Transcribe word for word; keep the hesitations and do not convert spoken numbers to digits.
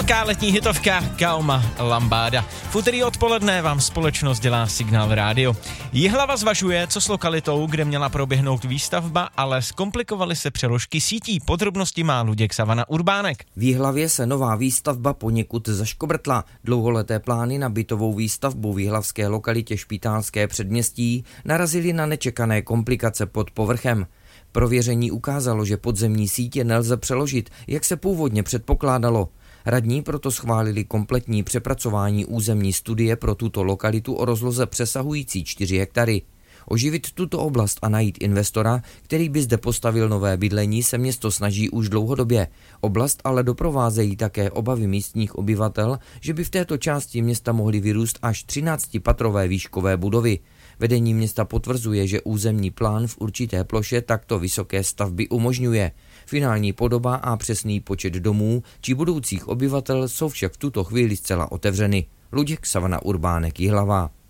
Velká letní hitovka Calma Lambada. V úterý odpoledne vám společnost dělá Signál rádio. Jihlava zvažuje, co s lokalitou, kde měla proběhnout výstavba, ale zkomplikovaly se přeložky sítí. Podrobnosti má Luděk Savana Urbánek. V Jihlavě se nová výstavba poněkud zaškobrtla. Dlouholeté plány na bytovou výstavbu v jihlavské lokalitě Špitálské předměstí narazily na nečekané komplikace pod povrchem. Prověření ukázalo, že podzemní sítě nelze přeložit, jak se původně předpokládalo. Radní proto schválili kompletní přepracování územní studie pro tuto lokalitu o rozloze přesahující čtyři hektary. Oživit tuto oblast a najít investora, který by zde postavil nové bydlení, se město snaží už dlouhodobě. Oblast ale doprovázejí také obavy místních obyvatel, že by v této části města mohly vyrůst až třináctipatrové výškové budovy. Vedení města potvrzuje, že územní plán v určité ploše takto vysoké stavby umožňuje. Finální podoba a přesný počet domů či budoucích obyvatel jsou však v tuto chvíli zcela otevřeny. Luděk Savana Urbánek, Jihlava.